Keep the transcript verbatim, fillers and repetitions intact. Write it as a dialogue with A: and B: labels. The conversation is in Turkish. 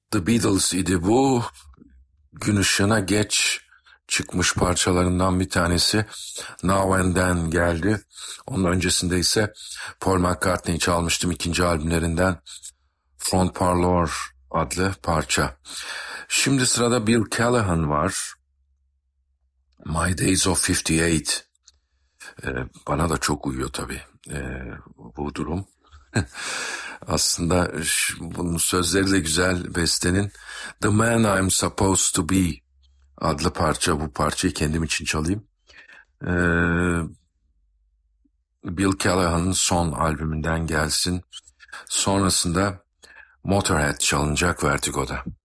A: The Beatles idi bu. Gün ışığına geç çıkmış parçalarından bir tanesi Now and Then geldi. Onun öncesinde ise Paul McCartney çalmıştım ikinci albümlerinden Front Parlour adlı parça. Şimdi sırada Bill Callahan var. My Days of elli sekiz. Ee, bana da çok uyuyor tabii ee, bu durum. Aslında bunun sözleri de güzel bestenin. The Man I'm Supposed to Be adlı parça. Bu parçayı kendim için çalayım. Ee, Bill Callahan'ın son albümünden gelsin. Sonrasında Motorhead çalınacak Vertigo'da.